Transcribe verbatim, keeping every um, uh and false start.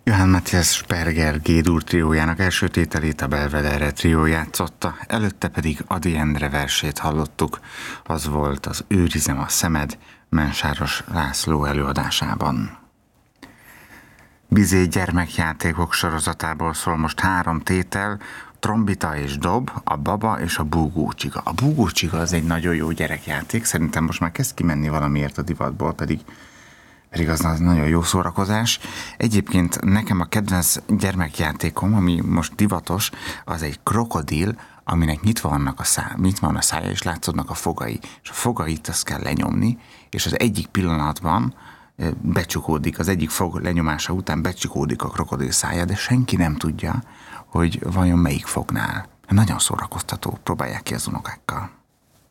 Johann Matthias Sperger G-dur triójának első tételét a Belvedere trió játszotta, előtte pedig Ady Endre versét hallottuk, az volt az Őrizem a szemed Mensáros László előadásában. Bizé gyermekjátékok sorozatából szól most három tétel, Trombita és dob, a baba és a búgócsiga. A búgócsiga az egy nagyon jó gyerekjáték, szerintem most már kezd kimenni valamiért a divatból, pedig pedig az nagyon jó szórakozás. Egyébként nekem a kedvenc gyermekjátékom, ami most divatos, az egy krokodil, aminek nyitva vannak a szá, nyitva van a szája, és látszódnak a fogai. És a fogait azt kell lenyomni, és az egyik pillanatban becsukódik, az egyik fog lenyomása után becsukódik a krokodil szája, de senki nem tudja, hogy vajon melyik fognál. Nagyon szórakoztató, próbálják ki az unokákkal.